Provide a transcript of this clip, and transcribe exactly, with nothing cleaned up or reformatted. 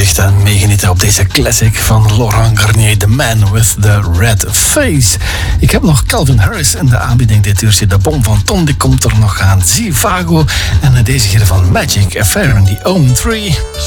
echt aan meegenieten op deze classic van Laurent Garnier, The Man with the Red Face. Ik heb nog Calvin Harris in de aanbieding dit uurtje. De bom van Tom, die komt er nog aan. Zivago en deze keer van Magic Affair in the Omen drie.